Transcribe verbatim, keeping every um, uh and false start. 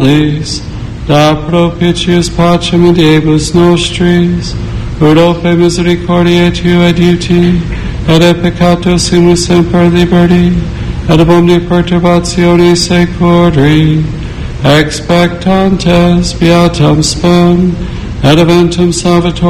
da propitius pacem in diebus nostris, ut ope misericordiae Tui adiuti, et e peccatus simus semper liberti, et ab omni perturbatione securi, expectantes beatam spem, et eventum salvator